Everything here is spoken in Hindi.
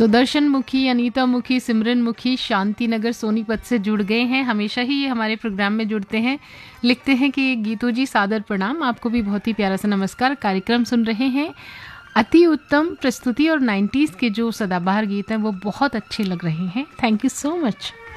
सुदर्शन मुखी, अनीता मुखी, सिमरन मुखी शांति नगर सोनीपत से जुड़ गए हैं। हमेशा ही ये हमारे प्रोग्राम में जुड़ते हैं। लिखते हैं कि गीतू जी सादर प्रणाम, आपको भी बहुत ही प्यारा सा नमस्कार। कार्यक्रम सुन रहे हैं, अति उत्तम प्रस्तुति और 90s के जो सदाबहार गीत हैं वो बहुत अच्छे लग रहे हैं। Thank you so much.